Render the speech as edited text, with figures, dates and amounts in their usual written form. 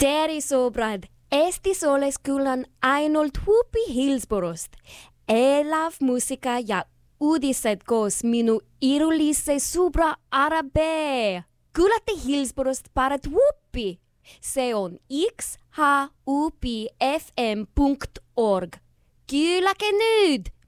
Sõbrad, Eestis oles külan ainult Hupi Hillsborost. Elav muusika ja uudised koos minu irulise sõbra Arabe. Kuulate Hillsborost paret Hupi. See on xhupfm.org. Kuulake nüüd!